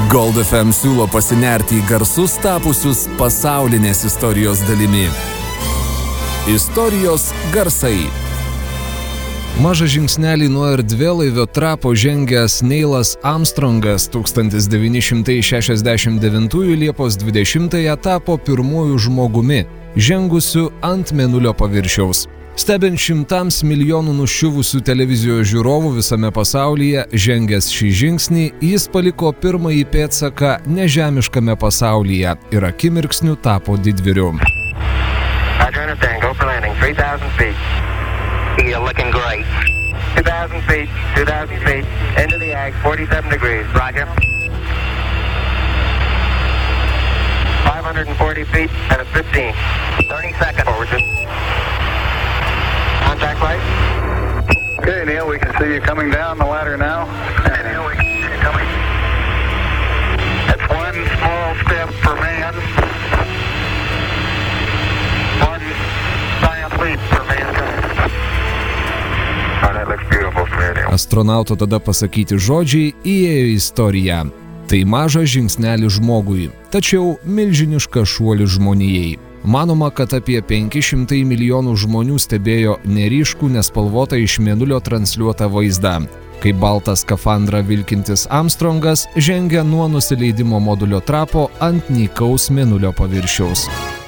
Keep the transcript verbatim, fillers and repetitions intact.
Gold F M siūlo pasinerti į garsus tapusius pasaulinės istorijos dalimi. Istorijos garsai. Mažą žingsnelį nuo erdvėlaivio trapo žengęs Neilas Armstrongas tūkstantis devyni šimtai šešiasdešimt devintųjų Liepos dvidešimtąją tapo pirmuoju žmogumi, žengusiu ant mėnulio paviršiaus. Stebint šimtams milijonų nuščiuvusių televizijos žiūrovų visame pasaulyje, žengęs šį žingsnį, jis paliko pirmąjį pėdsaką nežemiškame pasaulyje ir akimirksniu tapo didvyriu. You're looking great. two thousand feet, two thousand feet, into the ag, forty-seven degrees, roger. five hundred forty feet, and it's fifteen. thirty seconds. Forward. Contact light. Okay, Neil, we can see you coming down the ladder now. Okay, Neil, we can see you coming. That's one small step for man, one giant leap for mankind. Astronauto tada pasakyti žodžiai įėjo į istoriją. Tai mažas žingsnelis žmogui, tačiau milžiniškas šuolis žmonijai. Manoma, kad apie penki šimtai milijonų žmonių stebėjo neryškų nespalvotą iš mėnulio transliuotą vaizdą, kai baltą skafandrą vilkintis Armstrongas žengia nuo nusileidimo modulio trapo ant nykaus mėnulio paviršiaus.